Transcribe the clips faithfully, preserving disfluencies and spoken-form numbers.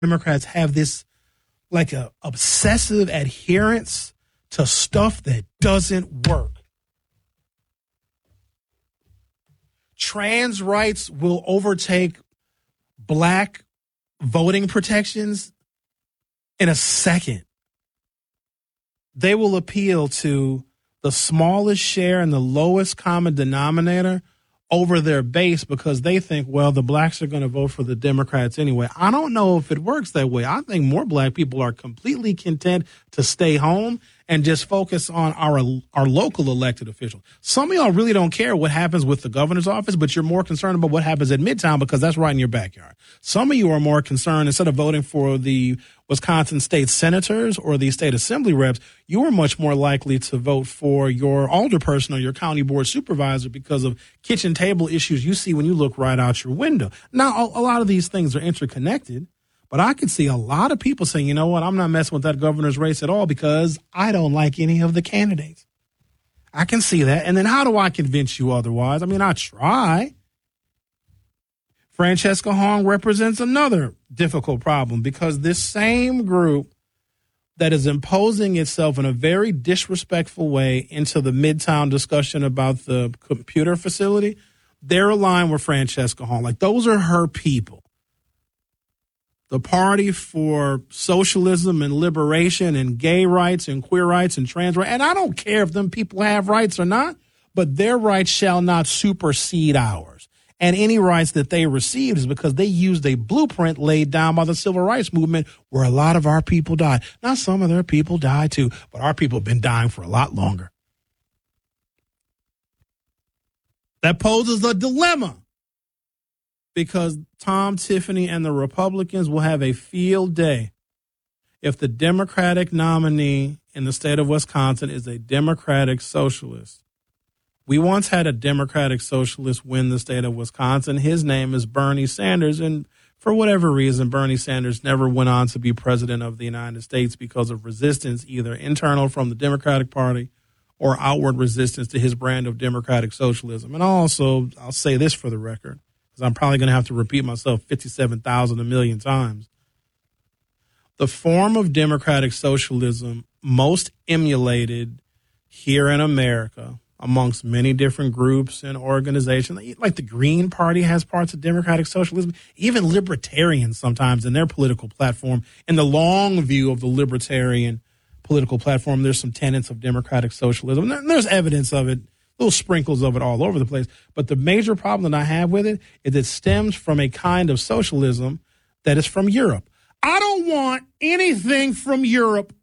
Democrats have this like a obsessive adherence to stuff that doesn't work. Trans rights will overtake black voting protections in a second. They will appeal to the smallest share and the lowest common denominator over their base because they think, well, the blacks are going to vote for the Democrats anyway. I don't know if it works that way. I think more black people are completely content to stay home and just focus on our our local elected officials. Some of y'all really don't care what happens with the governor's office, but you're more concerned about what happens at Midtown because that's right in your backyard. Some of you are more concerned, instead of voting for the Wisconsin state senators or the state assembly reps, you are much more likely to vote for your alderperson or your county board supervisor because of kitchen table issues you see when you look right out your window. Now, a lot of these things are interconnected. But I could see a lot of people saying, you know what, I'm not messing with that governor's race at all because I don't like any of the candidates. I can see that. And then how do I convince you otherwise? I mean, I try. Francesca Hong represents another difficult problem because this same group that is imposing itself in a very disrespectful way into the Midtown discussion about the computer facility, they're aligned with Francesca Hong. Like, those are her people. The Party for Socialism and Liberation and gay rights and queer rights and trans rights. And I don't care if them people have rights or not, but their rights shall not supersede ours. And any rights that they received is because they used a blueprint laid down by the civil rights movement where a lot of our people died. Now, some of their people died too, but our people have been dying for a lot longer. That poses a dilemma. Because Tom, Tiffany, and the Republicans will have a field day if the Democratic nominee in the state of Wisconsin is a Democratic socialist. We once had a Democratic socialist win the state of Wisconsin. His name is Bernie Sanders, and for whatever reason, Bernie Sanders never went on to be president of the United States because of resistance, either internal from the Democratic Party or outward resistance to his brand of democratic socialism. And also, I'll say this for the record, because I'm probably going to have to repeat myself fifty-seven thousand a million times. The form of democratic socialism most emulated here in America amongst many different groups and organizations, like the Green Party has parts of democratic socialism, even libertarians sometimes in their political platform. In the long view of the libertarian political platform, there's some tenets of democratic socialism. And there's evidence of it, little sprinkles of it all over the place. But the major problem that I have with it is it stems from a kind of socialism that is from Europe. I don't want anything from Europe,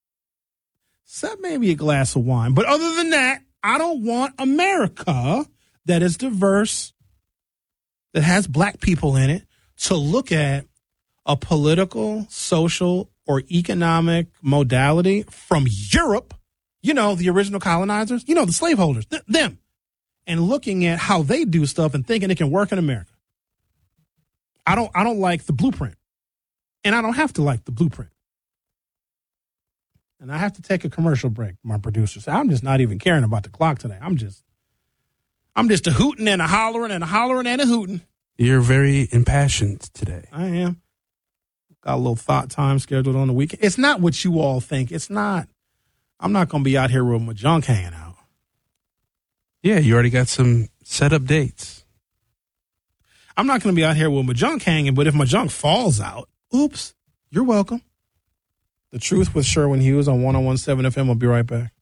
except maybe a glass of wine. But other than that, I don't want America that is diverse, that has black people in it, to look at a political, social, or economic modality from Europe, you know, the original colonizers, you know, the slaveholders, th- them, and looking at how they do stuff and thinking it can work in America. I don't, I don't like the blueprint, and I don't have to like the blueprint. And I have to take a commercial break, my producer. So I'm just not even caring about the clock today. I'm just, I'm just a hooting and a hollering and a hollering and a hooting. You're very impassioned today. I am. Got a little thought time scheduled on the weekend. It's not what you all think. It's not. I'm not going to be out here with my junk hanging out. Yeah, you already got some set up dates. I'm not going to be out here with my junk hanging, but if my junk falls out, oops, you're welcome. The Truth with Sherwin Hughes on one oh one point seven F M. I'll be right back.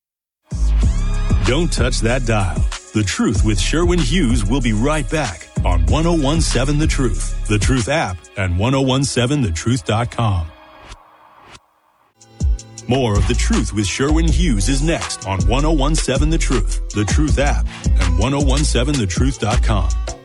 Don't touch that dial. The Truth with Sherwin Hughes will be right back on one oh one point seven The Truth, The Truth app, and ten seventeen the truth dot com. More of The Truth with Sherwin Hughes is next on ten seventeen The Truth, The Truth app, and ten seventeen the truth dot com.